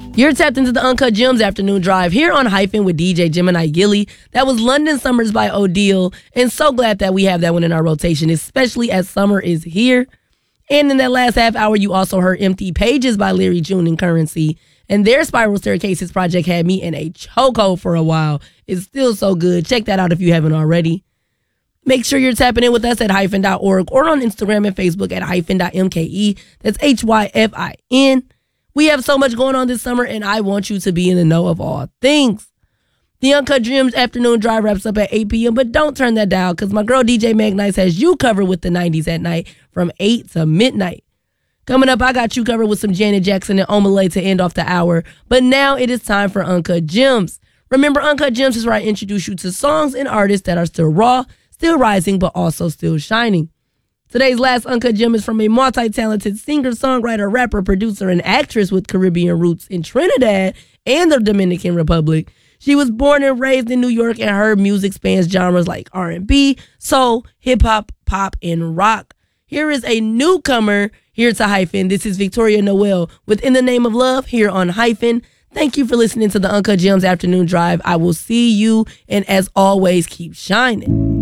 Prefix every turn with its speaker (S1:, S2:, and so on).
S1: You're tapped into the Uncut Gems Afternoon Drive here on Hyphen with DJ Gemini Gilly. That was London Summers by Odile, and so glad that we have that one in our rotation, especially as summer is here. And in that last half hour, you also heard Empty Pages by Larry June and Currency, and their Spiral Staircases project had me in a chokehold for a while. It's still so good. Check that out if you haven't already. Make sure you're tapping in with us at hyphen.org or on Instagram and Facebook at hyphen.mke. That's HYFIN. We have so much going on this summer, and I want you to be in the know of all things. The Uncut Gems Afternoon Drive wraps up at 8 p.m., but don't turn that dial because my girl DJ Meg Nice has you covered with the 90s at night from 8 to midnight. Coming up, I got you covered with some Janet Jackson and Omelette to end off the hour, but now it is time for Uncut Gems. Remember, Uncut Gems is where I introduce you to songs and artists that are still raw, still rising, but also still shining. Today's last Uncut Gem is from a multi-talented singer, songwriter, rapper, producer, and actress with Caribbean roots in Trinidad and the Dominican Republic. She was born and raised in New York, and her music spans genres like R&B, soul, hip-hop, pop, and rock. Here is a newcomer here to Hyphen. This is Victoria Noel with In the Name of Love here on Hyphen. Thank you for listening to the Uncut Gems Afternoon Drive. I will see you, and as always, keep shining.